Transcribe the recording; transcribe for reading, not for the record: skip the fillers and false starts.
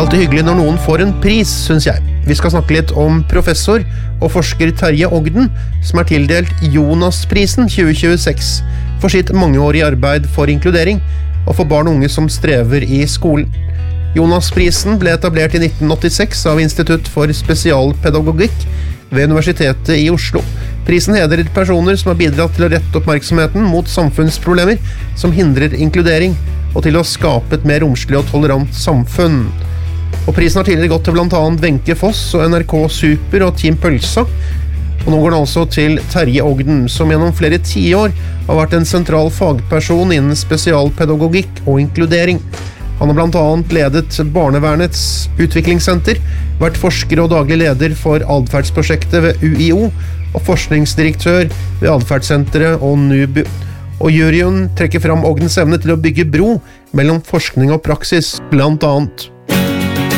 Alltid hyggelig når noen får en pris, synes jeg. Vi skal snakke litt om professor og forsker Terje Ogden, som tildelt Jonasprisen 2026 for sitt mangeårige arbeid for inkludering og for barn og unge som strever i skolen. Jonasprisen ble etablert i 1986 av Institutt for spesialpedagogikk ved Universitetet i Oslo. Prisen hedrer personer som har bidratt til å rette oppmerksomheten mot samfunnsproblemer som hindrer inkludering, og til å skape et mer romslig og tolerant samfunn. Og prisen har tidligere gått til blant annet Wenche Foss og NRK Super og Team Pølsa. Og nå går den altså til Terje Ogden, som gjennom flere tiår har vært en sentral fagperson innen spesialpedagogikk og inkludering. Han har blant annet ledet Barnevernets utviklingssenter, vært forsker og daglig leder for adferdsprosjektet ved UiO, og forskningsdirektør ved adferdssenteret og NUBU. Og juryen trekker fram Ogdens evne til å bygge bro mellom forskning og praksis, blant annet.